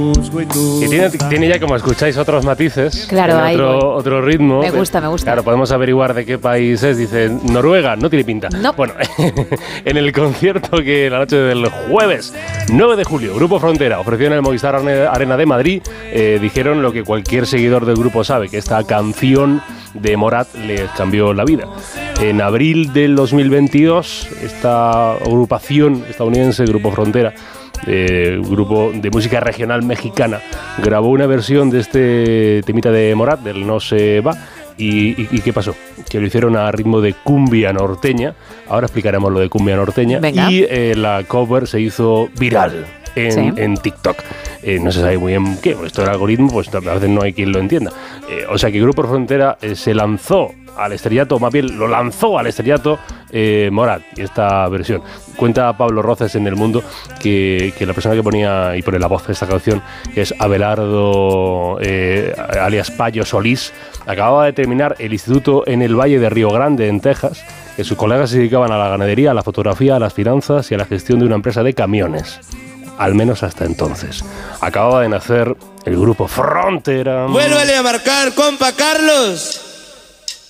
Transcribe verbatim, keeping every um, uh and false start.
Y tiene, tiene ya, como escucháis, otros matices. Claro, tiene ahí otro, otro ritmo. Me gusta, me gusta. Claro, podemos averiguar de qué país es. Dice, Noruega, no tiene pinta. No. Bueno, en el concierto que la noche del jueves nueve de julio, Grupo Frontera ofreció en el Movistar Arena de Madrid, eh, dijeron lo que cualquier seguidor del grupo sabe, que esta canción de Morat les cambió la vida. En abril del dos mil veintidós, esta agrupación estadounidense, Grupo Frontera, Eh, grupo de música regional mexicana, grabó una versión de este temita de Morat, del No se va. ¿Y, y, y qué pasó? Que lo hicieron a ritmo de cumbia norteña. Ahora explicaremos lo de cumbia norteña. Venga. Y eh, la cover se hizo viral en, sí. en TikTok. Eh, no se sabe muy bien qué. Esto del algoritmo, pues a veces no hay quien lo entienda. Eh, o sea que Grupo Frontera eh, se lanzó al estrellato, más bien lo lanzó al estrellato eh, Morat, esta versión. Cuenta Pablo Roces en El Mundo que, que la persona que ponía y pone la voz de esta canción, que es Abelardo, eh, alias Payo Solís, acababa de terminar el instituto en el Valle de Río Grande, en Texas, que sus colegas se dedicaban a la ganadería, a la fotografía, a las finanzas y a la gestión de una empresa de camiones. Al menos hasta entonces. Acababa de nacer el Grupo Frontera. ¡Vuélvale a marcar, compa Carlos!